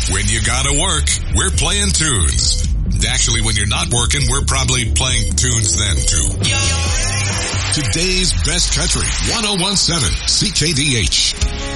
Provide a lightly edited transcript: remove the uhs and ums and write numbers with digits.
When you gotta work, we're playing tunes. Actually, when you're not working, we're probably playing tunes then too. Today's best country, 101.7 CKDH.